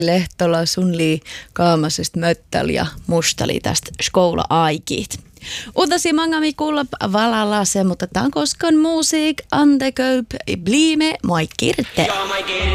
Lehtola sunli kaamasesta möttäli ja mustali tästä skoula-aikit. Utasi mangami kuulla valalla se, mutta tämän koskaan musiik, anteköp, bliime, moi kirte.